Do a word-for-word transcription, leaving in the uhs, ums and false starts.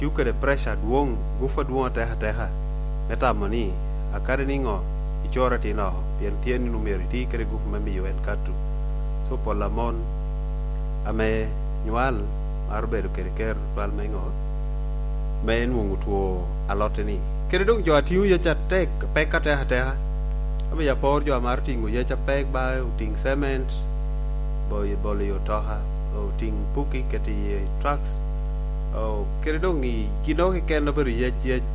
yuke de pressure duong gufa duong teha teha meta moni akare ningo ichora tino pien tien numeri ti kere guf mami yo en katu so polamon ame nyual arbedo kere ker pal mengo men mungu tuo aloteni kere dong jo atiu ye chatek peka teha teha abe ya por jo martingu ye chapek ba uting cement boy bolio toha o ting puki keti trucks o kere dong i kino ke ken no beru ye ye